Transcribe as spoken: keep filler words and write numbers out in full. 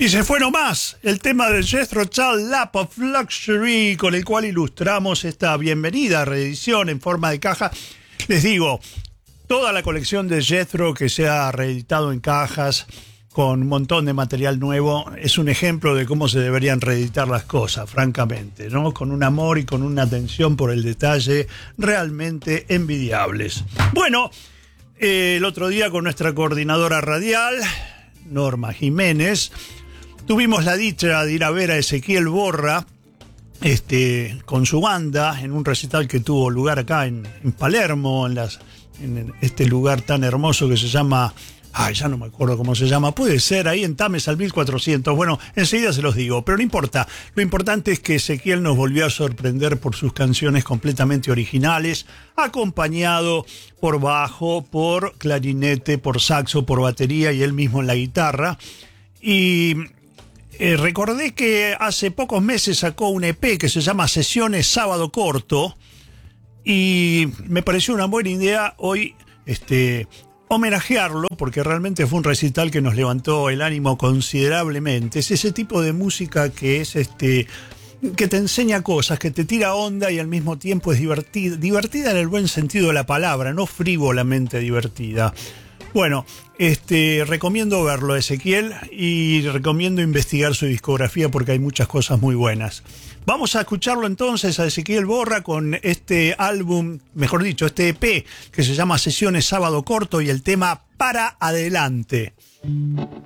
Y se fue nomás el tema de Jethro Tull, Lap of Luxury, con el cual ilustramos esta bienvenida reedición en forma de caja. Les digo, toda la colección de Jethro que se ha reeditado en cajas con un montón de material nuevo es un ejemplo de cómo se deberían reeditar las cosas, francamente, ¿no? Con un amor y con una atención por el detalle realmente envidiables. Bueno, eh, el otro día con nuestra coordinadora radial, Norma Jiménez, tuvimos la dicha de ir a ver a Ezequiel Borra este, con su banda en un recital que tuvo lugar acá en, en Palermo, en, las, en este lugar tan hermoso que se llama... Ay, ya no me acuerdo cómo se llama. Puede ser ahí en Tames al mil cuatrocientos. Bueno, enseguida se los digo, pero no importa. Lo importante es que Ezequiel nos volvió a sorprender por sus canciones completamente originales, acompañado por bajo, por clarinete, por saxo, por batería y él mismo en la guitarra. Y eh, recordé que hace pocos meses sacó un E P que se llama Sesiones Sábado Corto y me pareció una buena idea hoy este homenajearlo, porque realmente fue un recital que nos levantó el ánimo considerablemente. Es ese tipo de música que es este que te enseña cosas, que te tira onda y al mismo tiempo es divertida, divertida en el buen sentido de la palabra, no frívolamente divertida. Bueno, este recomiendo verlo, Ezequiel, y recomiendo investigar su discografía porque hay muchas cosas muy buenas. Vamos a escucharlo entonces a Ezequiel Borra con este álbum, mejor dicho, este E P que se llama Sesiones Sábado Corto y el tema Para Adelante.